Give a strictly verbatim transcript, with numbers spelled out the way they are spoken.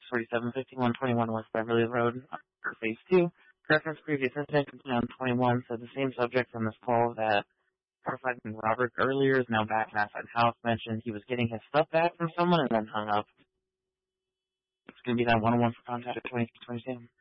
forty-seven fifty-one twenty-one West Beverly Road, for Phase two. Reference previous incident, complaint on twenty-one said the same subject from this call that Forsyth and Robert earlier is now back in outside house, mentioned he was getting his stuff back from someone and then hung up. It's going to be that one-on-one for contact at twenty-two twenty-two.